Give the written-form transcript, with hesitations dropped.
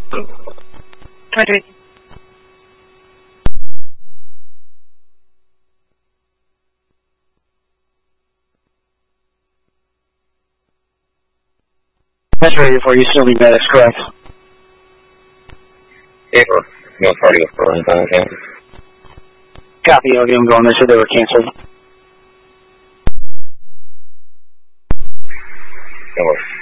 Ready. That's ready for you, still need medics, correct? April, no party with Berlin on campus. Copy, I'm going, they said they were canceled. No worries.